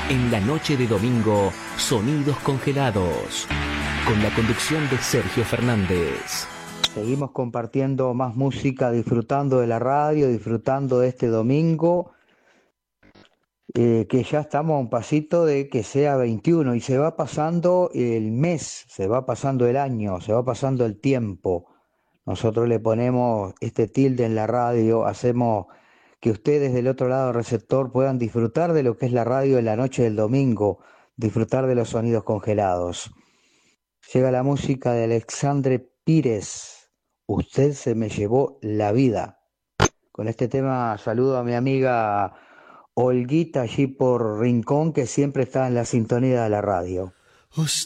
En la noche de domingo, Sonidos Congelados, con la conducción de Sergio Fernández. Seguimos compartiendo más música, disfrutando de la radio, disfrutando de este domingo, que ya estamos a un pasito de que sea 21 y se va pasando el mes, se va pasando el año, se va pasando el tiempo. Nosotros le ponemos este tilde en la radio, hacemos que ustedes del otro lado del receptor puedan disfrutar de lo que es la radio en la noche del domingo, disfrutar de los sonidos congelados. Llega la música de Alexandre Pires, Usted se me llevó la vida. Con este tema saludo a mi amiga Olguita allí por Rincón, que siempre está en la sintonía de la radio.